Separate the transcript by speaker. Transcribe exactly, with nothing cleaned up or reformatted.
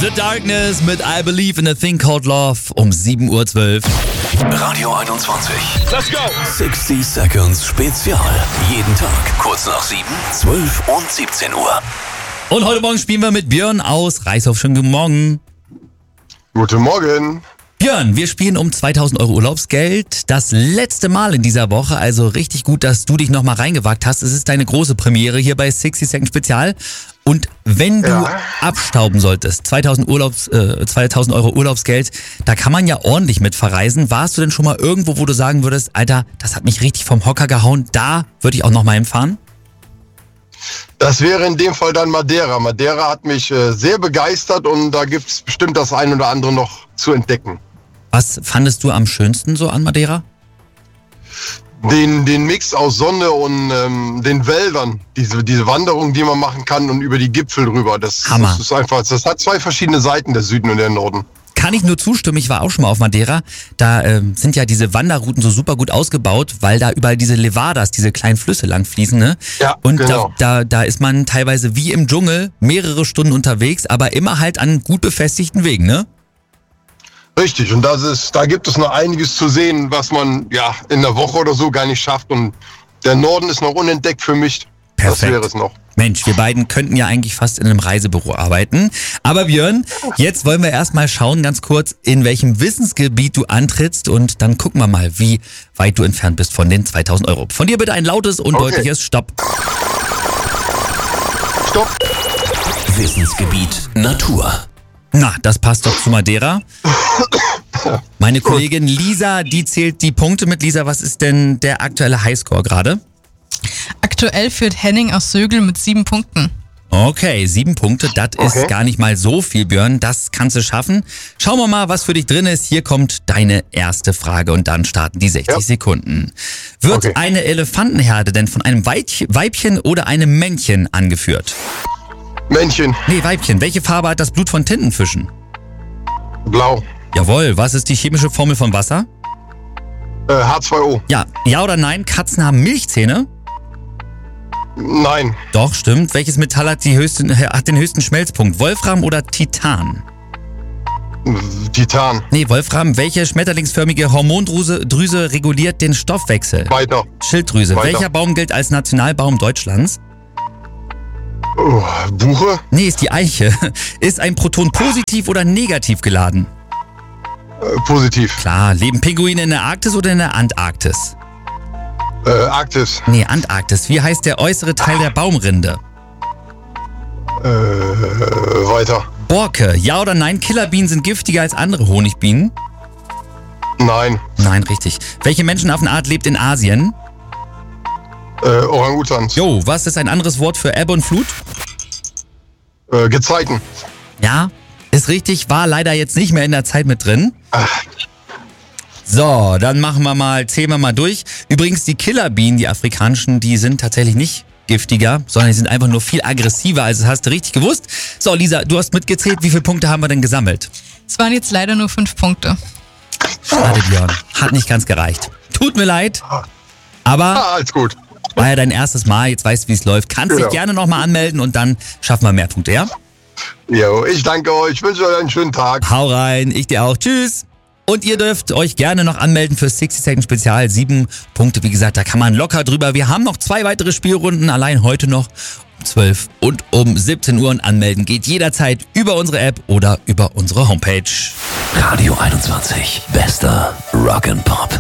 Speaker 1: The Darkness mit I Believe in a Thing Called Love um sieben Uhr zwölf.
Speaker 2: Radio einundzwanzig.
Speaker 3: Let's go!
Speaker 2: sechzig Seconds Spezial. Jeden Tag kurz nach sieben, zwölf und siebzehn Uhr.
Speaker 1: Und heute Morgen spielen wir mit Björn aus Reishof. Schönen guten Morgen.
Speaker 4: Guten Morgen.
Speaker 1: Björn, wir spielen um zweitausend Euro Urlaubsgeld. Das letzte Mal in dieser Woche, also richtig gut, dass du dich nochmal reingewagt hast. Es ist deine große Premiere hier bei sechzig Seconds Spezial. Und wenn du
Speaker 4: Ja.
Speaker 1: abstauben solltest, zweitausend, Urlaubs, äh, zweitausend Euro Urlaubsgeld, da kann man ja ordentlich mit verreisen. Warst du denn schon mal irgendwo, wo du sagen würdest, Alter, das hat mich richtig vom Hocker gehauen, da würde ich auch nochmal hinfahren?
Speaker 4: Das wäre in dem Fall dann Madeira. Madeira hat mich äh, sehr begeistert und da gibt es bestimmt das ein oder andere noch zu entdecken.
Speaker 1: Was fandest du am schönsten so an Madeira?
Speaker 4: Den, den Mix aus Sonne und ähm, den Wäldern, diese, diese Wanderung, die man machen kann und über die Gipfel rüber. Das,
Speaker 1: Hammer.
Speaker 4: das ist einfach, das hat zwei verschiedene Seiten, der Süden und der Norden.
Speaker 1: Kann ich nur zustimmen, ich war auch schon mal auf Madeira. Da ähm, sind ja diese Wanderrouten so super gut ausgebaut, weil da überall diese Levadas, diese kleinen Flüsse lang fließen, ne?
Speaker 4: Ja,
Speaker 1: Und
Speaker 4: genau.
Speaker 1: da, da, da ist man teilweise wie im Dschungel mehrere Stunden unterwegs, aber immer halt an gut befestigten Wegen, ne?
Speaker 4: Richtig, und das ist, da gibt es noch einiges zu sehen, was man ja in einer Woche oder so gar nicht schafft. Und der Norden ist noch unentdeckt für mich.
Speaker 1: Perfekt.
Speaker 4: Das wäre es noch.
Speaker 1: Mensch, wir beiden könnten ja eigentlich fast in einem Reisebüro arbeiten. Aber Björn, jetzt wollen wir erstmal schauen, ganz kurz, in welchem Wissensgebiet du antrittst und dann gucken wir mal, wie weit du entfernt bist von den zweitausend Euro. Von dir bitte ein lautes und
Speaker 4: Okay.
Speaker 1: deutliches Stopp.
Speaker 4: Stopp.
Speaker 2: Wissensgebiet Natur.
Speaker 1: Na, das passt doch zu Madeira. Meine Kollegin Lisa, die zählt die Punkte mit. Lisa, was ist denn der aktuelle Highscore gerade?
Speaker 5: Aktuell führt Henning aus Sögel mit sieben Punkten.
Speaker 1: Okay, sieben Punkte, das ist
Speaker 4: Okay.
Speaker 1: gar nicht mal so viel, Björn. Das kannst du schaffen. Schauen wir mal, was für dich drin ist. Hier kommt deine erste Frage und dann starten die sechzig
Speaker 4: Ja.
Speaker 1: Sekunden. Wird
Speaker 4: Okay.
Speaker 1: eine Elefantenherde denn von einem Weich- Weibchen oder einem Männchen angeführt?
Speaker 4: Männchen,
Speaker 1: Nee, Weibchen. Welche Farbe hat das Blut von Tintenfischen?
Speaker 4: blau,
Speaker 1: Jawohl, was ist die chemische Formel von Wasser?
Speaker 4: äh, H zwei O.
Speaker 1: Ja, ja oder nein, Katzen haben Milchzähne?
Speaker 4: Nein,
Speaker 1: Doch, stimmt. Welches Metall hat, die höchsten, hat den höchsten Schmelzpunkt? Wolfram oder Titan?
Speaker 4: Titan,
Speaker 1: Nee, Wolfram. Welche schmetterlingsförmige Hormondrüse Drüse reguliert den Stoffwechsel?
Speaker 4: weiter.
Speaker 1: Schilddrüse.
Speaker 4: Weiter.
Speaker 1: Welcher Baum gilt als Nationalbaum Deutschlands?
Speaker 4: Oh, Buche,
Speaker 1: Nee, ist die Eiche. Ist ein Proton positiv oder negativ geladen?
Speaker 4: äh, positiv.
Speaker 1: Klar. Leben Pinguine in der Arktis oder in der Antarktis?
Speaker 4: Äh, Arktis,
Speaker 1: Nee, Antarktis. Wie heißt der äußere Teil der Baumrinde?
Speaker 4: äh, weiter.
Speaker 1: Borke. Ja oder nein, Killerbienen sind giftiger als andere Honigbienen?
Speaker 4: Nein,
Speaker 1: Nein, richtig. Welche Menschenaffenart lebt in Asien?
Speaker 4: äh, Orangutans,
Speaker 1: Jo, was ist ein anderes Wort für Ebbe und Flut?
Speaker 4: äh, Gezeiten.
Speaker 1: Ja, ist richtig, war leider jetzt nicht mehr in der Zeit mit drin.
Speaker 4: Ach,
Speaker 1: So, dann machen wir mal, zählen wir mal durch. Übrigens, die Killerbienen, die afrikanischen, die sind tatsächlich nicht giftiger, sondern die sind einfach nur viel aggressiver, also das hast du richtig gewusst. So, Lisa, du hast mitgezählt, wie viele Punkte haben wir denn gesammelt?
Speaker 5: Es waren jetzt leider nur fünf Punkte.
Speaker 1: Schade, Björn, hat nicht ganz gereicht. Tut mir leid, aber
Speaker 4: ah, alles gut.
Speaker 1: war ja dein erstes Mal, jetzt weißt du, wie es läuft. Kannst dich
Speaker 4: Genau.
Speaker 1: gerne nochmal anmelden und dann schaffen wir mehr Punkte, ja?
Speaker 4: Jo, ich danke euch, wünsche euch einen schönen Tag.
Speaker 1: Hau rein, ich dir auch. Tschüss. Und ihr dürft euch gerne noch anmelden für sechzig Seconds Spezial. Sieben Punkte, wie gesagt, da kann man locker drüber. Wir haben noch zwei weitere Spielrunden, allein heute noch um zwölf und um siebzehn Uhr. Und anmelden geht jederzeit über unsere App oder über unsere Homepage.
Speaker 2: Radio einundzwanzig. Bester Rock and Pop.